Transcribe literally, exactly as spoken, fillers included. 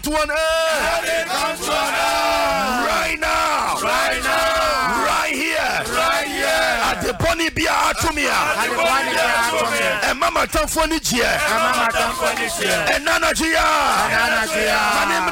to an end. Let it come to an end. Right now. Right now. Right here. Right here. At the Bonnie Bia Atomia. At the Bonnie Bia Atomia. And Mama Tamfoni Chia. And Mama Tamfoni Chia. And Nana Gia. And Nana Gia.